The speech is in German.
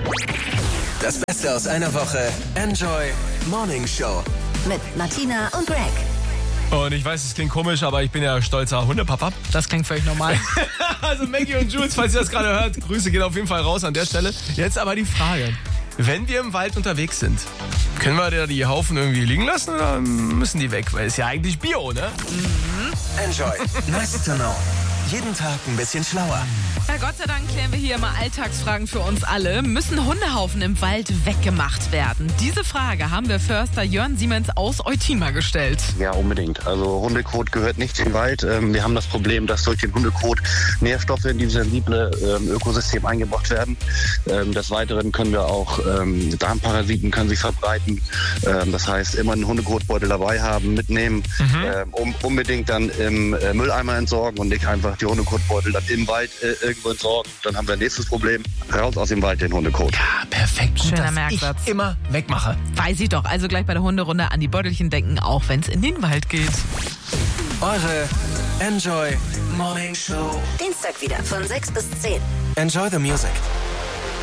Das Beste aus einer Woche. Enjoy Morning Show. Mit Martina und Greg. Und ich weiß, es klingt komisch, aber ich bin ja stolzer Hundepapa. Das klingt völlig normal. Also Maggie und Jules, falls ihr das gerade hört, Grüße gehen auf jeden Fall raus an der Stelle. Jetzt aber die Frage, wenn wir im Wald unterwegs sind, können wir da die Haufen irgendwie liegen lassen oder müssen die weg? Weil es ja eigentlich Bio, ne? Enjoy. Nice to know. Jeden Tag ein bisschen schlauer. Ja, Gott sei Dank klären wir hier immer Alltagsfragen für uns alle. Müssen Hundehaufen im Wald weggemacht werden? Diese Frage haben wir Förster Jörn Siemens aus Eutin mal gestellt. Ja, unbedingt. Also Hundekot gehört nicht in den Wald. Wir haben das Problem, dass durch den Hundekot Nährstoffe in dieses sensible Ökosystem eingebracht werden. Des Weiteren können wir auch Darmparasiten können sich verbreiten. Das heißt, immer einen Hundekotbeutel dabei haben, mitnehmen, unbedingt dann im Mülleimer entsorgen und nicht einfach die Hundekotbeutel dann im Wald irgendwo entsorgen. Dann haben wir ein nächstes Problem. Raus aus dem Wald den Hundekot. Ja, perfekt. Gut, Schöner dass Merksatz. ich immer wegmache. Weiß ich doch. Also gleich bei der Hunderunde an die Beutelchen denken, auch wenn es in den Wald geht. Eure Enjoy Morning Show. Dienstag wieder von 6 bis 10. Enjoy the music.